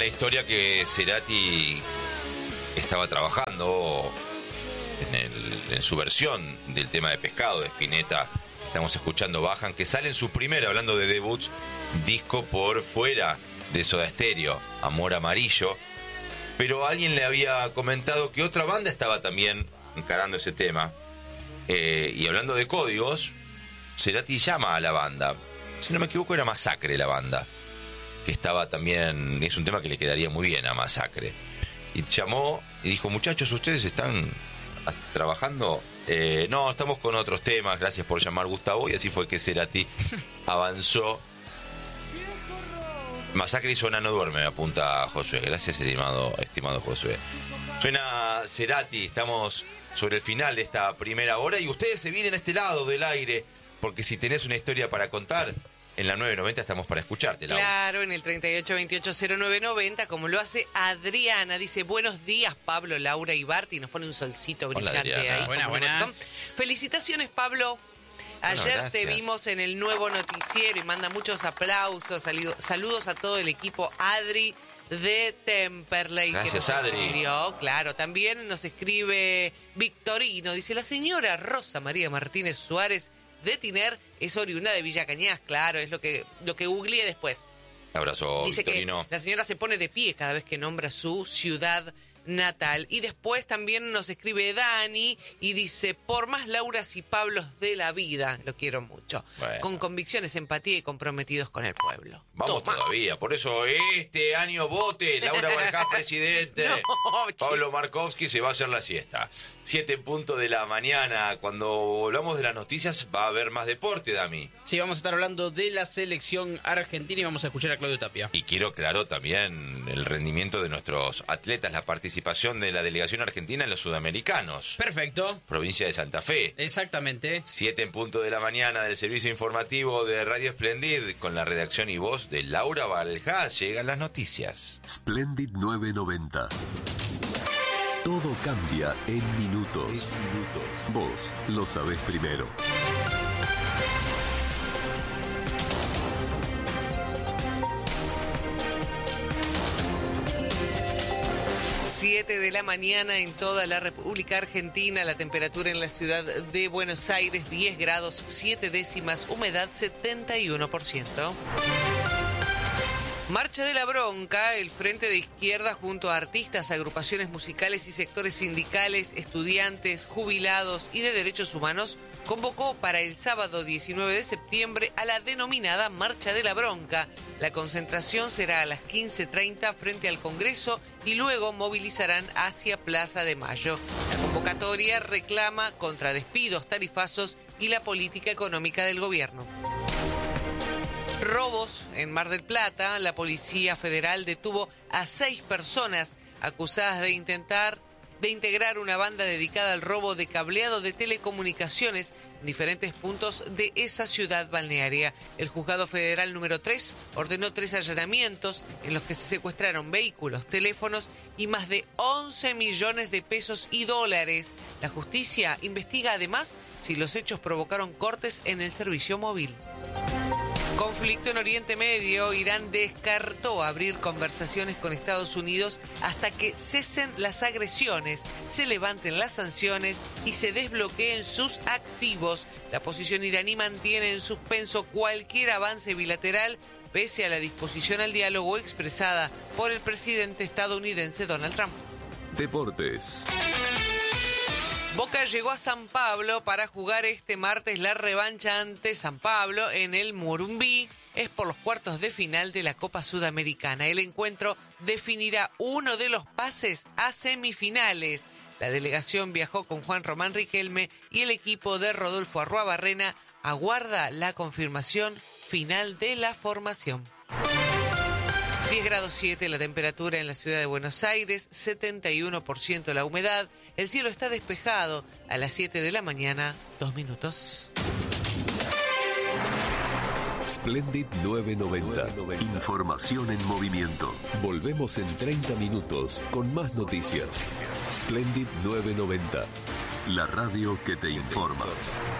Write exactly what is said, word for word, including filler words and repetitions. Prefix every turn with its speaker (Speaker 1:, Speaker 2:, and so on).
Speaker 1: una historia que Cerati estaba trabajando en, el, en su versión del tema de Pescado de Spinetta. Estamos escuchando Bajan, que sale en su primera, hablando de debuts, disco por fuera de Soda Stereo, Amor Amarillo. Pero alguien le había comentado que otra banda estaba también encarando ese tema. Eh, y hablando de códigos, Cerati llama a la banda. Si no me equivoco, era Masacre la banda, que estaba también, es un tema que le quedaría muy bien a Masacre. Y llamó y dijo, muchachos, ¿ustedes están trabajando? Eh, no, estamos con otros temas, gracias por llamar, Gustavo. Y así fue que Cerati avanzó. Masacre y Suena no duerme, me apunta Josué. Gracias, estimado, estimado Josué. Suena Cerati, estamos sobre el final de esta primera hora y ustedes se vienen a este lado del aire, porque si tenés una historia para contar, en la nueve noventa estamos para escucharte, Laura.
Speaker 2: Claro, en el treinta y ocho veintiocho cero nueve noventa, como lo hace Adriana. Dice, buenos días, Pablo, Laura y Barty. Nos pone un solcito brillante.
Speaker 1: Hola,
Speaker 2: ahí.
Speaker 3: Buenas, buenas.
Speaker 2: Felicitaciones, Pablo. Ayer
Speaker 1: bueno,
Speaker 2: te vimos en el nuevo noticiero y manda muchos aplausos. Saludos, saludos a todo el equipo Adri de Temperley.
Speaker 1: Gracias,
Speaker 2: que nos
Speaker 1: Adri.
Speaker 2: escribió. Claro, también nos escribe Victorino. Dice, la señora Rosa María Martínez Suárez de Tiner es oriunda de Villa Cañas. Claro, es lo que, lo que googleé después.
Speaker 1: Abrazo,
Speaker 2: Dice
Speaker 1: Victorino.
Speaker 2: que la señora se pone de pie cada vez que nombra su ciudad natal. Y después también nos escribe Dani y dice, por más Lauras y Pablos de la vida, lo quiero mucho.
Speaker 1: Bueno.
Speaker 2: Con convicciones, empatía y comprometidos con el pueblo.
Speaker 1: Vamos
Speaker 2: Toma.
Speaker 1: todavía, por eso este año vote, Laura Baljás presidente,
Speaker 2: No,
Speaker 1: Pablo Markovsky se va a hacer la siesta. Siete en punto de la mañana, cuando hablamos de las noticias va a haber más deporte, Dami.
Speaker 3: Sí, vamos a estar hablando de la selección argentina y vamos a escuchar a Claudio Tapia.
Speaker 1: Y quiero, claro, también el rendimiento de nuestros atletas, la participación de la delegación argentina en los sudamericanos.
Speaker 3: Perfecto.
Speaker 1: Provincia de Santa Fe.
Speaker 3: Exactamente.
Speaker 1: Siete en punto de la mañana del servicio informativo de Radio Splendid, con la redacción y voz de Laura Baljás. Llegan las noticias.
Speaker 4: Splendid nueve noventa. Todo cambia en minutos. En minutos. Vos lo sabés primero.
Speaker 2: siete de la mañana en toda la República Argentina. La temperatura en la ciudad de Buenos Aires, diez grados, siete décimas, humedad setenta y uno por ciento. Marcha de la Bronca, el Frente de Izquierda junto a artistas, agrupaciones musicales y sectores sindicales, estudiantes, jubilados y de derechos humanos, convocó para el sábado diecinueve de septiembre a la denominada Marcha de la Bronca. La concentración será a las quince treinta frente al Congreso y luego movilizarán hacia Plaza de Mayo. La convocatoria reclama contra despidos, tarifazos y la política económica del gobierno. Robos en Mar del Plata. La Policía Federal detuvo a seis personas acusadas de intentar de integrar una banda dedicada al robo de cableado de telecomunicaciones en diferentes puntos de esa ciudad balnearia. El Juzgado Federal número tres ordenó tres allanamientos en los que se secuestraron vehículos, teléfonos y más de once millones de pesos y dólares. La justicia investiga además si los hechos provocaron cortes en el servicio móvil. Conflicto en Oriente Medio. Irán descartó abrir conversaciones con Estados Unidos hasta que cesen las agresiones, se levanten las sanciones y se desbloqueen sus activos. La posición iraní mantiene en suspenso cualquier avance bilateral pese a la disposición al diálogo expresada por el presidente estadounidense Donald Trump.
Speaker 4: Deportes.
Speaker 2: Boca llegó a San Pablo para jugar este martes la revancha ante San Pablo en el Morumbí. Es por los cuartos de final de la Copa Sudamericana. El encuentro definirá uno de los pases a semifinales. La delegación viajó con Juan Román Riquelme y el equipo de Rodolfo Arruabarrena aguarda la confirmación final de la formación. diez grados siete la temperatura en la ciudad de Buenos Aires, setenta y uno por ciento la humedad. El cielo está despejado a las siete de la mañana, dos minutos.
Speaker 4: Splendid nueve noventa. Información en movimiento. Volvemos en treinta minutos con más noticias. Splendid nueve noventa. La radio que te informa.